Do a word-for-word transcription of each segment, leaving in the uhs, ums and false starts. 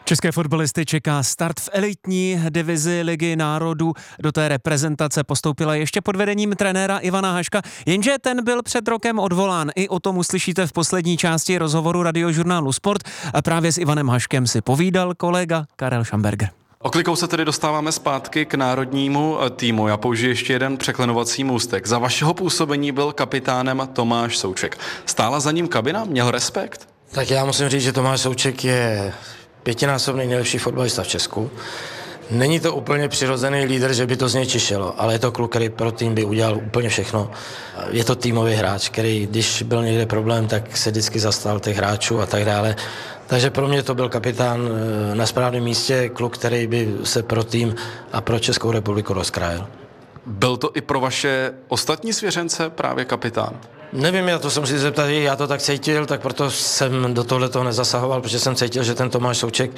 České fotbalisty čeká start v elitní divizi Ligy národů. Do té reprezentace postoupila ještě pod vedením trenéra Ivana Haška, jenže ten byl před rokem odvolán. I o tom uslyšíte v poslední části rozhovoru radiožurnálu Sport. A právě s Ivanem Haškem si povídal kolega Karel Šamberger. Oklikou se tedy dostáváme zpátky k národnímu týmu. Já použiju ještě jeden překlenovací můstek. Za vašeho působení byl kapitánem Tomáš Souček. Stála za ním kabina? Měl respekt? Tak já musím říct, že Tomáš Souček je pětinásobný nejlepší fotbalista v Česku. Není to úplně přirozený lídr, že by to z něj čišelo, ale je to kluk, který pro tým by udělal úplně všechno. Je to týmový hráč, který, když byl někde problém, tak se vždycky zastal těch hráčů a tak dále. Takže pro mě to byl kapitán na správném místě, kluk, který by se pro tým a pro Českou republiku rozkrájel. Byl to i pro vaše ostatní svěřence právě kapitán? Nevím, já to jsem si zeptal, já to tak cítil, tak proto jsem do tohle toho nezasahoval, protože jsem cítil, že ten Tomáš Souček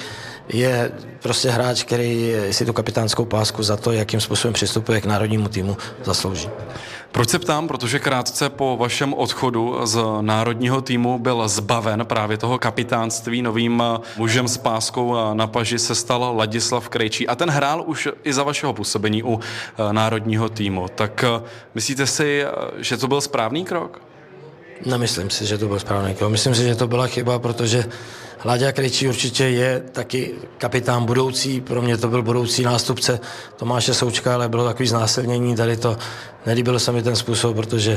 je prostě hráč, který si tu kapitánskou pásku za to, jakým způsobem přistupuje k národnímu týmu, zaslouží. Proč se ptám? Protože krátce po vašem odchodu z národního týmu byl zbaven právě toho kapitánství. Novým mužem s páskou na paži se stal Ladislav Krejčí a ten hrál už i za vašeho působení u národního týmu. Tak myslíte si, že to byl správný krok? Nemyslím si, že to byl správný krok. Myslím si, že to byla chyba, protože Láďa Krejčí určitě je taky kapitán budoucí, pro mě to byl budoucí nástupce Tomáše Součka, ale bylo takový znásilnění, tady to nelíbilo se mi ten způsob, protože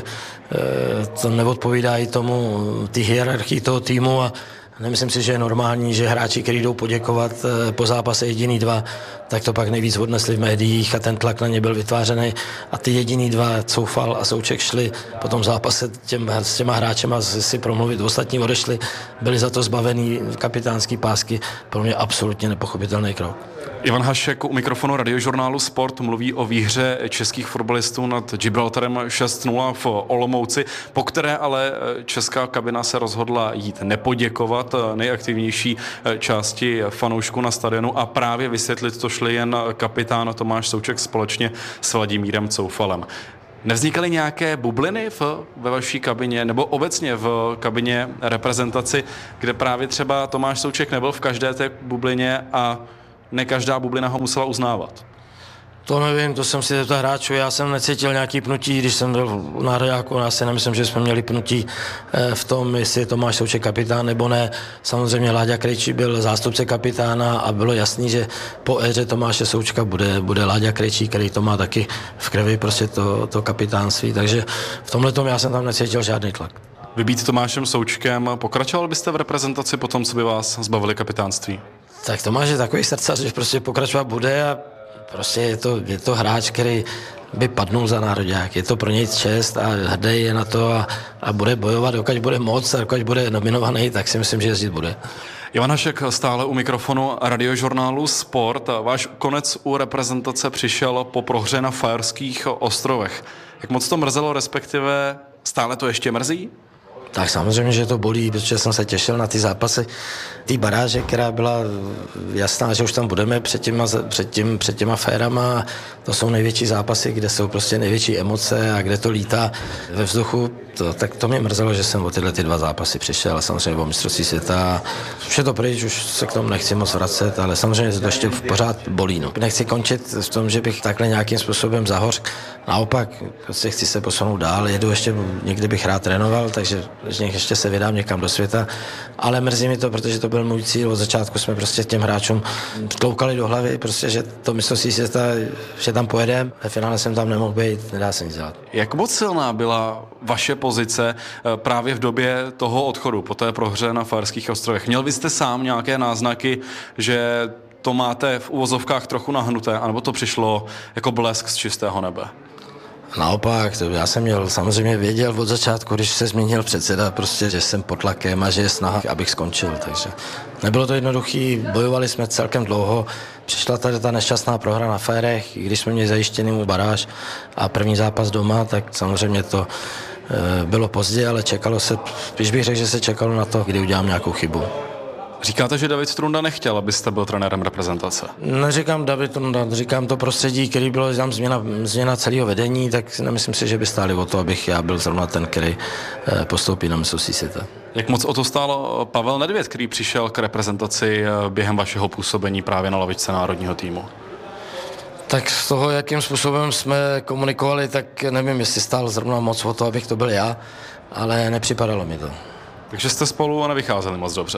e, to neodpovídá i tomu, ty hierarchii toho týmu a nemyslím si, že je normální, že hráči, kteří jdou poděkovat e, po zápase jediný dva, tak to pak nejvíc odnesli v médiích a ten tlak na ně byl vytvářený a ty jediný dva, Coufal a Souček, šli po tom zápase těm, s těma hráčema si promluvit, ostatní odešli, byli za to zbavený kapitánský pásky, pro mě absolutně nepochopitelný krok. Ivan Hašek u mikrofonu radiožurnálu Sport mluví o výhře českých fotbalistů nad Gibraltarem šest nula v Olomouci, po které ale česká kabina se rozhodla jít nepoděkovat nejaktivnější části fanoušků na stadionu a právě vysvětlit to šli jen kapitán Tomáš Souček společně s Vladimírem Coufalem. Nevznikaly nějaké bubliny v, ve vaší kabině nebo obecně v kabině reprezentaci, kde právě třeba Tomáš Souček nebyl v každé té bublině a ne každá bublina ho musela uznávat? To nevím, to jsem si zeptal hráčů, já jsem necítil nějaký pnutí, když jsem byl v nároďáku, já si nemyslím, že jsme měli pnutí v tom, jestli je Tomáš Souček kapitán nebo ne. Samozřejmě Láďa Krejčí byl zástupce kapitána a bylo jasný, že po éře Tomáše Součka bude, bude Láďa Krejčí, který to má taky v krvi, prostě to, to kapitánství, takže v tomhletom já jsem tam necítil žádný tlak. Vybít Tomášem Součkem, pokračoval byste v reprezentaci potom, co by vás zbavili kapitánství? Tak Tomáš je takový srdcař, že prostě pokračovat bude a prostě je to, je to hráč, který by padnul za nároďák. Je to pro něj čest a hrdý je na to a, a bude bojovat, dokud bude moc a dokud bude nominovaný, tak si myslím, že jezdit bude. Ivan Hašek stále u mikrofonu radiožurnálu Sport. Váš konec u reprezentace přišel po prohře na Faerských ostrovech. Jak moc to mrzelo, respektive stále to ještě mrzí? Tak samozřejmě, že to bolí, protože jsem se těšil na ty zápasy, ty baráže, která byla jasná, že už tam budeme před těma, před tím, před těma férama. To jsou největší zápasy, kde jsou prostě největší emoce a kde to lítá ve vzduchu. To, tak to mě mrzelo, že jsem o tyhle ty dva zápasy přišel, samozřejmě o mistrovství světa. Už je to pryč, už se k tomu nechci moc vracet, ale samozřejmě to ještě pořád bolí. No. Nechci končit v tom, že bych takhle nějakým způsobem zahoř. Naopak, prostě chci se posunout dál, jedu ještě, někdy bych rád trénoval, takže ještě se vydám někam do světa, ale mrzí mi to, protože to byl můj cíl. Od začátku jsme prostě těm hráčům tloukali do hlavy, prostě, že to mistrovství světa, že tam pojedeme, ve finále jsem tam nemohl být, nedá se nic dělat. Jak moc silná byla vaše pozice právě v době toho odchodu po té prohře na Faerských ostrovech? Měl byste sám nějaké náznaky, že to máte v uvozovkách trochu nahnuté, anebo to přišlo jako blesk z čistého nebe? Naopak, to já jsem měl, samozřejmě věděl od začátku, když se změnil předseda, prostě, že jsem pod tlakem a že je snaha, abych skončil, takže nebylo to jednoduchý, bojovali jsme celkem dlouho, přišla tady ta nešťastná prohra na Faerech, i když jsme měli zajištěný baráž a první zápas doma, tak samozřejmě to e, bylo pozdě, ale čekalo se, když bych řekl, že se čekalo na to, kdy udělám nějakou chybu. Říkáte, že David Strunda nechtěl, abyste byl trenérem reprezentace? Neříkám David Strunda, říkám to prostředí, který bylo tam změna, změna celého vedení, tak nemyslím si, že by stáli o to, abych já byl zrovna ten, který postoupí na mistrovství světa. Jak moc o to stál Pavel Nedvěd, který přišel k reprezentaci během vašeho působení právě na lavičce národního týmu? Tak z toho, jakým způsobem jsme komunikovali, tak nevím, jestli stál zrovna moc o to, abych to byl já, ale nepřipadalo mi to. Takže jste spolu nevycházeli moc dobře?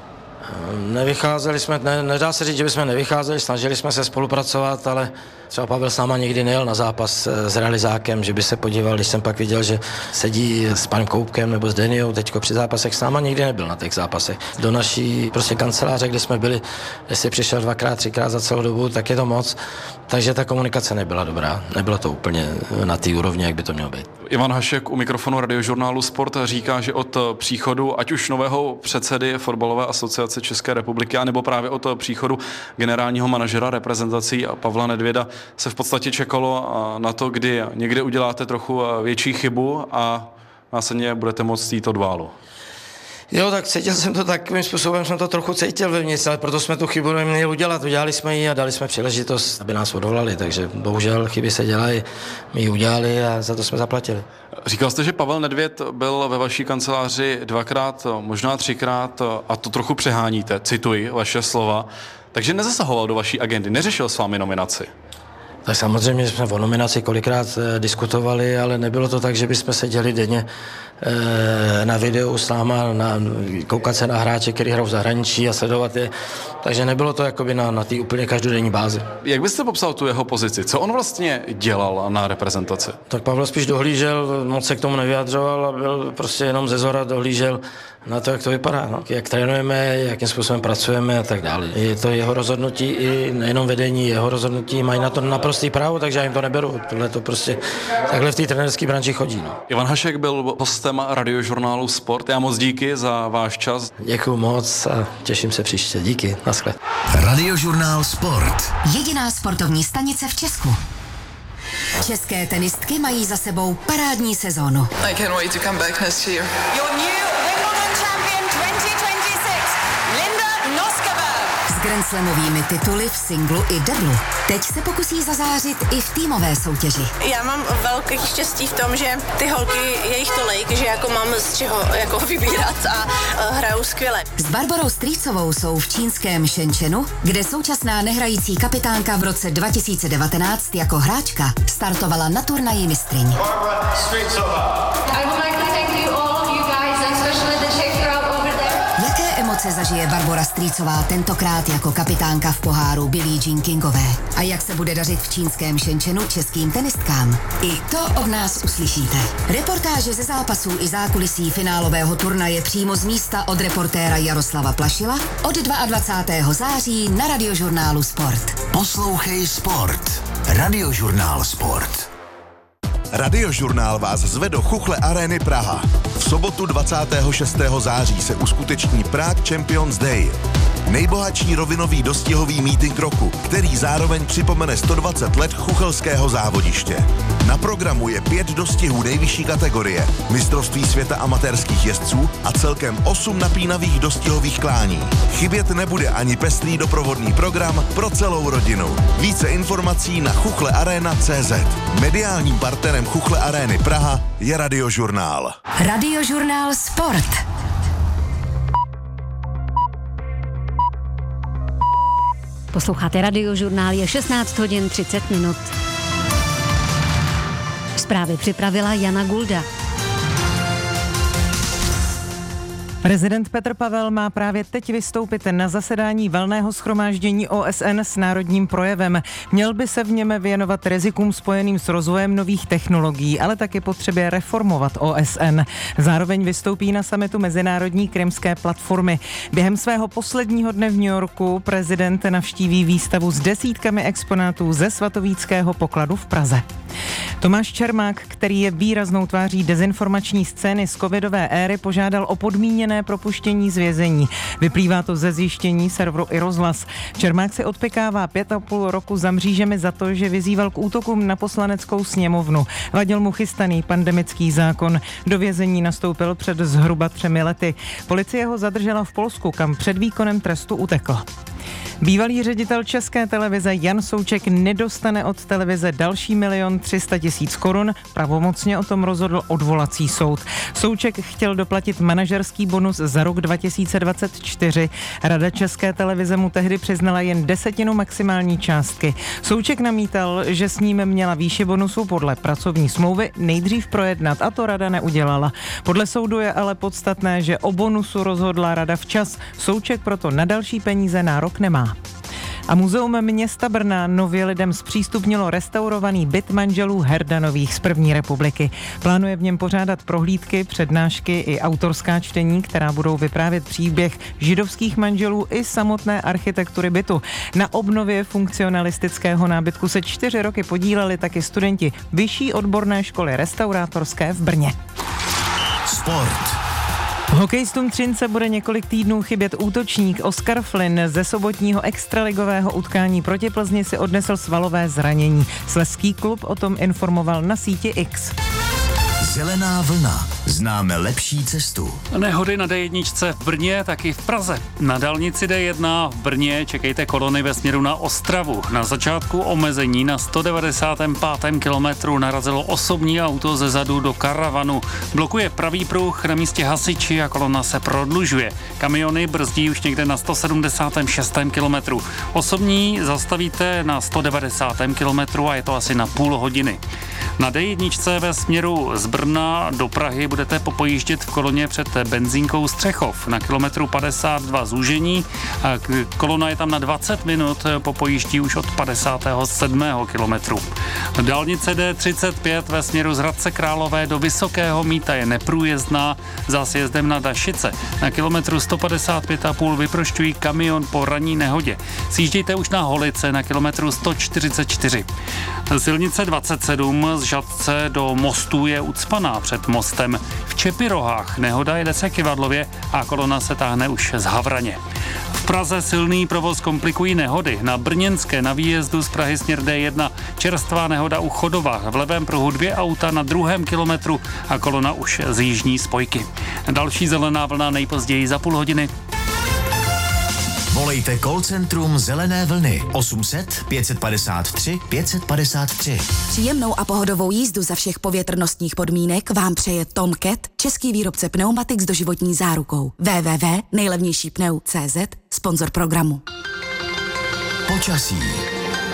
Nevycházeli jsme, ne, nedá se říct, že bychom nevycházeli, snažili jsme se spolupracovat, ale třeba Pavel s náma nikdy nejel na zápas s realizákem, že by se podíval, když jsem pak viděl, že sedí s panem Koupkem nebo s Deniou teďko při zápasech, s náma nikdy nebyl na těch zápasech. Do naší prostě kanceláře, kde jsme byli, jestli přišel dvakrát, třikrát za celou dobu, tak je to moc, takže ta komunikace nebyla dobrá, nebylo to úplně na té úrovni, jak by to mělo být. Ivan Hašek u mikrofonu Radiožurnálu Sport říká, že od příchodu ať už nového předsedy Fotbalové asociace České republiky, anebo právě od příchodu generálního manažera reprezentací Pavla Nedvěda se v podstatě čekalo na to, kdy někde uděláte trochu větší chybu a následně budete moct jít od válu. Jo, tak cítil jsem to takovým způsobem, jsem to trochu cítil vevnitř, ale proto jsme tu chybu neměli udělat. Udělali jsme ji a dali jsme příležitost, aby nás odvolali, takže bohužel chyby se dělají, my ji udělali a za to jsme zaplatili. Říkal jste, že Pavel Nedvěd byl ve vaší kanceláři dvakrát, možná třikrát a to trochu přeháníte, cituji vaše slova, takže nezasahoval do vaší agendy, neřešil s vámi nominaci. Tak samozřejmě jsme o nominaci kolikrát e, diskutovali, ale nebylo to tak, že bychom seděli denně e, na videu s náma, na, koukat se na hráče, který hrajou v zahraničí a sledovat je. Takže nebylo to jakoby na, na té úplně každodenní bázi. Jak byste popsal tu jeho pozici? Co on vlastně dělal na reprezentaci? Tak Pavel spíš dohlížel, moc se k tomu nevyjadřoval a byl prostě jenom ze zhora dohlížel na to, jak to vypadá, no. Jak trénujeme, jakým způsobem pracujeme a tak dále. Je to jeho rozhodnutí i nejenom vedení, jeho rozhodnutí mají na to naprostý právo, takže já jim to neberu. Tohle to prostě takhle v té trenérské branži chodí. No. Ivan Hašek byl hostem Radiožurnálu Sport. Já moc díky za váš čas. Děkuju moc a těším se příště. Díky, naschle. Radiožurnál Sport. Jediná sportovní stanice v Česku. České tenistky mají za sebou parádní sezónu. I can't wait to come back next year. Your new Wimbledon champion twenty twenty-six, Linda Noskova. S grandslamovými tituly v singlu i deblu. Teď se pokusí zazářit i v týmové soutěži. Já mám velký štěstí v tom, že ty holky, je jich tolik, že jako mám z čeho jako vybírat a uh, hrajou skvěle. S Barborou Strýcovou jsou v čínském Shenzhenu, kde současná nehrající kapitánka v roce dva tisíce devatenáct jako hráčka startovala na turnaji mistryň. Barbara Strýcová. I would like to thank you all of you guys and especially the Czech crowd over there. Jaké emoce zažije Barbora Strýcová tentokrát jako kapitánka v poháru Billie Jean Kingové? A jak se bude dařit v čínském Shenzhenu českým tenistkám? I to od nás uslyšíte. Reportáže ze zápasů i zákulisí finálového turnaje přímo z místa od reportéra Jaroslava Plašila od dvacátého druhého září na Radiožurnálu Sport. Poslouchej Sport. Radiožurnál Sport. Radiožurnál vás zve do Chuchle Arény Praha. V sobotu dvacátého šestého září se uskuteční Prague Champions Day. Nejbohatší rovinový dostihový meeting roku, který zároveň připomene sto dvacet let chuchelského závodiště. Na programu je pět dostihů nejvyšší kategorie, mistrovství světa amatérských jezdců a celkem osm napínavých dostihových klání. Chybět nebude ani pestrý doprovodný program pro celou rodinu. Více informací na chuchlearena tečka cé zet. Mediálním partnerem Chuchle Arény Praha je Radiožurnál. Radiožurnál Sport. Posloucháte Radiožurnál, je šestnáct hodin třicet minut. Zprávy připravila Jana Gulda. Prezident Petr Pavel má právě teď vystoupit na zasedání valného shromáždění O S N s národním projevem. Měl by se v něm věnovat rizikům spojeným s rozvojem nových technologií, ale taky potřebě reformovat O S N. Zároveň vystoupí na summitu Mezinárodní krymské platformy. Během svého posledního dne v New Yorku prezident navštíví výstavu s desítkami exponátů ze svatovíckého pokladu v Praze. Tomáš Čermák, který je výraznou tváří dezinformační scény z covidové éry, požádal o podmíněné propuštění z vězení. Vyplývá to ze zjištění serveru iRozhlas. Čermák si odpykává pět a půl roku za mřížemi za to, že vyzýval k útokům na poslaneckou sněmovnu. Vadil mu chystaný pandemický zákon. Do vězení nastoupil před zhruba třemi lety. Policie ho zadržela v Polsku, kam před výkonem trestu utekl. Bývalý ředitel České televize Jan Souček nedostane od televize další milion tři sta tisíc korun. Pravomocně o tom rozhodl odvolací soud. Souček chtěl doplatit manažerský bonus za rok dva tisíce dvacet čtyři. Rada České televize mu tehdy přiznala jen desetinu maximální částky. Souček namítal, že s ním měla výši bonusu podle pracovní smlouvy nejdřív projednat, a to rada neudělala. Podle soudu je ale podstatné, že o bonusu rozhodla rada včas. Souček proto na další peníze nárok nemá. A Muzeum města Brna nově lidem zpřístupnilo restaurovaný byt manželů Herdanových z první republiky. Plánuje v něm pořádat prohlídky, přednášky i autorská čtení, která budou vyprávět příběh židovských manželů i samotné architektury bytu. Na obnově funkcionalistického nábytku se čtyři roky podíleli taky studenti Vyšší odborné školy restaurátorské v Brně. Sport. Hokejistům Třince bude několik týdnů chybět útočník Oskar Flynn. Ze sobotního extraligového utkání proti Plzni si odnesl svalové zranění. Slezský klub o tom informoval na síti X. Zelená vlna. Známe lepší cestu. Nehody na dé jedna v Brně, taky v Praze. Na dálnici dé jedna v Brně čekejte kolony ve směru na Ostravu. Na začátku omezení na sto devadesátém pátém kilometru narazilo osobní auto ze zadu do karavanu. Blokuje pravý pruh, na místě hasiči a kolona se prodlužuje. Kamiony brzdí už někde na sto sedmdesátém šestém kilometru. Osobní zastavíte na sto devadesátém kilometru a je to asi na půl hodiny. Na dé jedna ve směru z Brna do Prahy budete popojíždět v koloně před benzínkou Střechov. Na kilometru padesát dva zúžení. Kolona je tam na dvacet minut, popojíždí už od padesátého sedmého kilometru. Dálnice dé třicet pět ve směru z Hradce Králové do Vysokého Mýta je neprůjezdná za sjezdem na Dašice. Na kilometru sto padesát pět a půl vyprošťují kamion po ranní nehodě. Sjíždějte už na Holice na kilometru sto čtyřicet čtyři. Silnice dvacet sedm z Žatce do Mostu je ucpaná před mostem. V Čepirohách nehoda jede se kyvadlově a kolona se táhne už z Havraně. V Praze silný provoz komplikují nehody. Na Brněnské na výjezdu z Prahy směr dé jedna čerstvá nehoda u Chodova. V levém pruhu dvě auta na druhém kilometru a kolona už z jižní spojky. Další zelená vlna nejpozději za půl hodiny. Volejte call centrum Zelené vlny osm set pět padesát tři pět padesát tři. Příjemnou a pohodovou jízdu za všech povětrnostních podmínek vám přeje Tom Cat, český výrobce pneumatik s doživotní zárukou. w w w tečka nejlevnější pneu tečka cé zet, sponzor programu. Počasí.